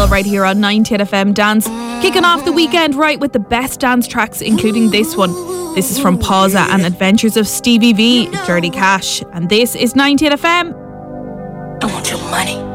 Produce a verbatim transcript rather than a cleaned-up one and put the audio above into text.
Hill right here on ninety-eight F M Dance. Kicking off the weekend right with the best dance tracks, including this one. This is from Pausa and Adventures of Stevie V, Dirty Cash. And this is ninety-eight F M. I want your money.